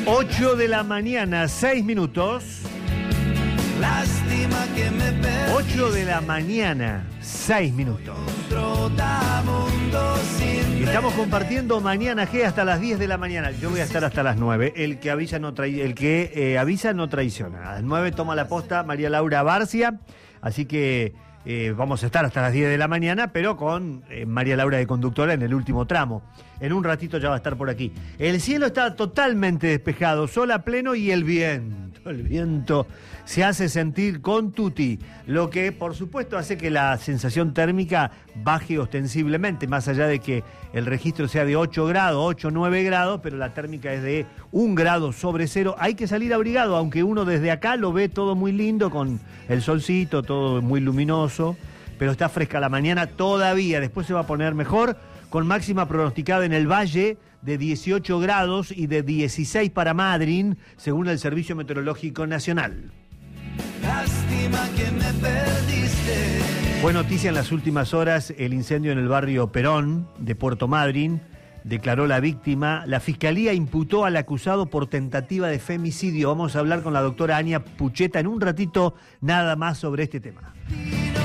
8 de la mañana, 6 minutos. Lástima que me perdí. 8 de la mañana, 6 minutos. Sin Estamos compartiendo Mañana G hasta las 10 de la mañana. Yo voy a estar hasta las 9. El que avisa no traiciona. A las 9 toma la posta María Laura Barcia. Así que vamos a estar hasta las 10 de la mañana, pero con María Laura de conductora en el último tramo. En un ratito ya va a estar por aquí. El cielo está totalmente despejado, sol a pleno y el viento se hace sentir con tutti, lo que por supuesto hace que la sensación térmica baje ostensiblemente, más allá de que el registro sea de 8 grados, 8 o 9 grados, pero la térmica es de 1 grado sobre cero. Hay que salir abrigado, aunque uno desde acá lo ve todo muy lindo, con el solcito, todo muy luminoso, pero está fresca la mañana todavía. Después se va a poner mejor, con máxima pronosticada en el Valle de 18 grados y de 16 para Madryn, según el Servicio Meteorológico Nacional. Lástima que me perdiste. Fue noticia en las últimas horas el incendio en el barrio Perón de Puerto Madryn. Declaró la víctima. La fiscalía imputó al acusado por tentativa de femicidio. Vamos a hablar con la doctora Ania Pucheta en un ratito nada más sobre este tema.